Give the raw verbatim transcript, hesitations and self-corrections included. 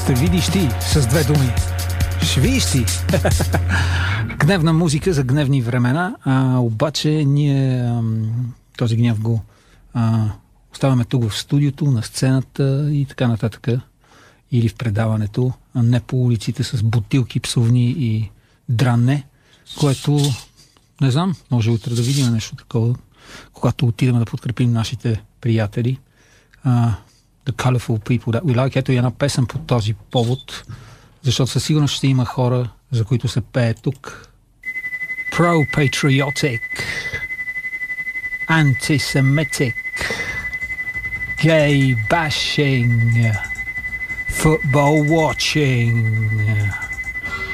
Ще видиш ти с две думи. Ще видиш ти. Гневна музика за гневни времена, а, обаче ние ам, този гняв го а, оставяме тук в студиото, на сцената и така нататък. Или в предаването, а не по улиците с бутилки, псовни и дранне, което, не знам, може утре да видим нещо такова, когато отидем да подкрепим нашите приятели. Uh, the colorful people that we like. Ето и една песен по този повод, защото със сигурност ще има хора, за които се пее тук. Pro-patriotic, anti-semitic, gay bashing, football watching.